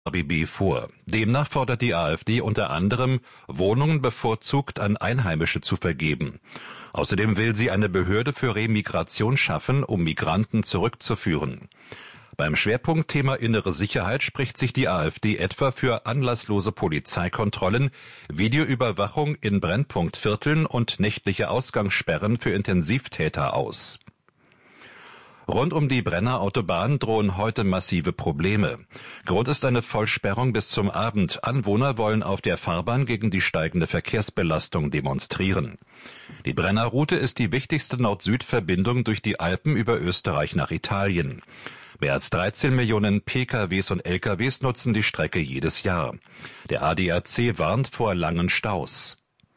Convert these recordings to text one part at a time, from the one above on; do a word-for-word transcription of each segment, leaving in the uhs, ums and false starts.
R B B vor. Demnach fordert die AfD unter anderem, Wohnungen bevorzugt an Einheimische zu vergeben. Außerdem will sie eine Behörde für Remigration schaffen, um Migranten zurückzuführen. Beim Schwerpunktthema innere Sicherheit spricht sich die AfD etwa für anlasslose Polizeikontrollen, Videoüberwachung in Brennpunktvierteln und nächtliche Ausgangssperren für Intensivtäter aus. Rund um die Brenner Autobahn drohen heute massive Probleme. Grund ist eine Vollsperrung bis zum Abend. Anwohner wollen auf der Fahrbahn gegen die steigende Verkehrsbelastung demonstrieren. Die Brennerroute ist die wichtigste Nord-Süd-Verbindung durch die Alpen über Österreich nach Italien. Mehr als dreizehn Millionen P K Ws und L K Ws nutzen die Strecke jedes Jahr. Der A D A C warnt vor langen Staus.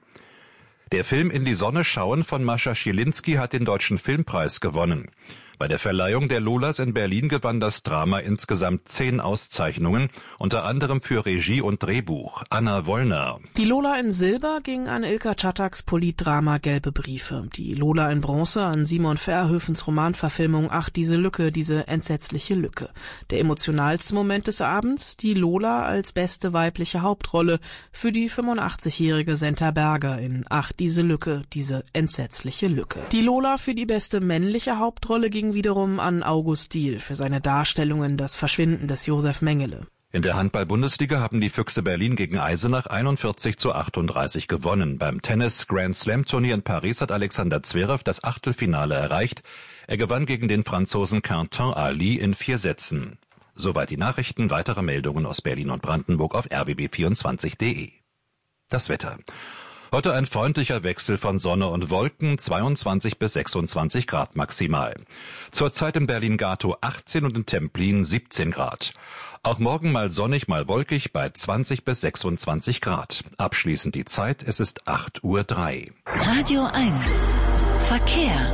Der Film In die Sonne schauen von Mascha Schielinski hat den Deutschen Filmpreis gewonnen. Bei der Verleihung der Lolas in Berlin gewann das Drama insgesamt zehn Auszeichnungen, unter anderem für Regie und Drehbuch. Anna Wollner. Die Lola in Silber ging an Ilka Czattaks Politdrama Gelbe Briefe. Die Lola in Bronze an Simon Verhoevens Romanverfilmung Ach, diese Lücke, diese entsetzliche Lücke. Der emotionalste Moment des Abends, die Lola als beste weibliche Hauptrolle für die fünfundachtzig-jährige Senta Berger in Ach, diese Lücke, diese entsetzliche Lücke. Die Lola für die beste männliche Hauptrolle ging wiederum an August Diehl für seine Darstellungen Das Verschwinden des Josef Mengele. In der Handball-Bundesliga haben die Füchse Berlin gegen Eisenach einundvierzig zu achtunddreißig gewonnen. Beim Tennis-Grand-Slam-Turnier in Paris hat Alexander Zverev das Achtelfinale erreicht. Er gewann gegen den Franzosen Quentin Ali in vier Sätzen. Soweit die Nachrichten, weitere Meldungen aus Berlin und Brandenburg auf r b b vierundzwanzig punkt de. Das Wetter. Heute ein freundlicher Wechsel von Sonne und Wolken, zweiundzwanzig bis sechsundzwanzig Grad maximal. Zurzeit in Berlin-Gatow achtzehn und in Templin siebzehn Grad. Auch morgen mal sonnig, mal wolkig bei zwanzig bis sechsundzwanzig Grad. Abschließend die Zeit, es ist acht Uhr drei. Radio eins. Verkehr.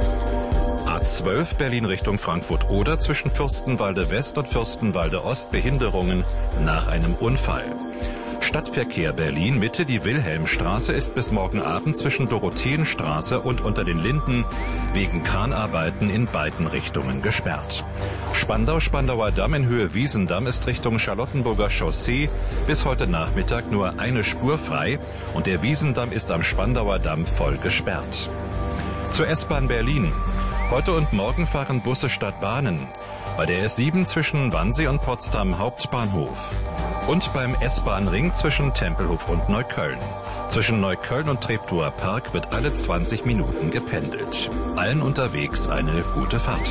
A zwölf Berlin Richtung Frankfurt-Oder zwischen Fürstenwalde West und Fürstenwalde Ost Behinderungen nach einem Unfall. Stadtverkehr Berlin Mitte, die Wilhelmstraße ist bis morgen Abend zwischen Dorotheenstraße und unter den Linden wegen Kranarbeiten in beiden Richtungen gesperrt. Spandau-Spandauer Damm in Höhe Wiesendamm ist Richtung Charlottenburger Chaussee bis heute Nachmittag nur eine Spur frei und der Wiesendamm ist am Spandauer Damm voll gesperrt. Zur S-Bahn Berlin. Heute und morgen fahren Busse statt Bahnen. Bei der S sieben zwischen Wannsee und Potsdam Hauptbahnhof. Und beim S-Bahn-Ring zwischen Tempelhof und Neukölln. Zwischen Neukölln und Treptower Park wird alle zwanzig Minuten gependelt. Allen unterwegs eine gute Fahrt.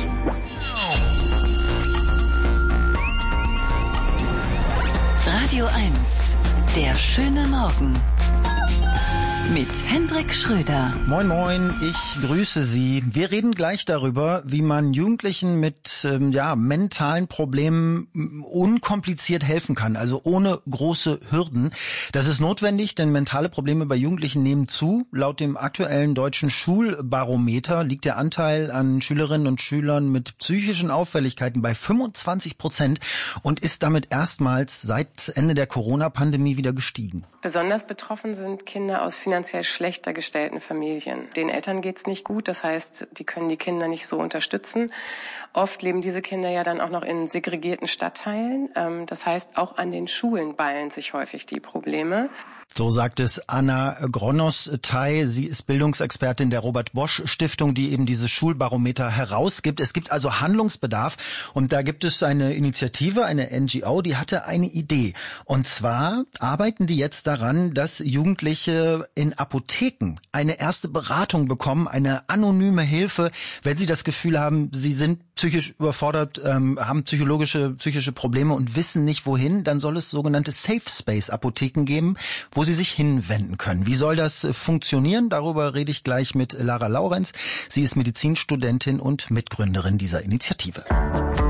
Radio eins. Der schöne Morgen. Mit Hendrik Schröder. Moin moin, ich grüße Sie. Wir reden gleich darüber, wie man Jugendlichen mit ähm, ja, mentalen Problemen unkompliziert helfen kann, also ohne große Hürden. Das ist notwendig, denn mentale Probleme bei Jugendlichen nehmen zu. Laut dem aktuellen deutschen Schulbarometer liegt der Anteil an Schülerinnen und Schülern mit psychischen Auffälligkeiten bei fünfundzwanzig Prozent und ist damit erstmals seit Ende der Corona-Pandemie wieder gestiegen. Besonders betroffen sind Kinder aus finanziell schlechter gestellten Familien. Den Eltern geht's nicht gut, das heißt, die können die Kinder nicht so unterstützen. Oft leben diese Kinder ja dann auch noch in segregierten Stadtteilen. Das heißt, auch an den Schulen ballen sich häufig die Probleme. So sagt es Anna Gronos-Tay. Sie ist Bildungsexpertin der Robert-Bosch-Stiftung, die eben dieses Schulbarometer herausgibt. Es gibt also Handlungsbedarf und da gibt es eine Initiative, eine N G O, die hatte eine Idee. Und zwar arbeiten die jetzt daran, dass Jugendliche in Apotheken eine erste Beratung bekommen, eine anonyme Hilfe, wenn sie das Gefühl haben, sie sind psychisch überfordert, ähm, haben psychologische, psychische Probleme und wissen nicht wohin, dann soll es sogenannte Safe Space Apotheken geben, wo sie sich hinwenden können. Wie soll das funktionieren? Darüber rede ich gleich mit Lara Laurenz. Sie ist Medizinstudentin und Mitgründerin dieser Initiative.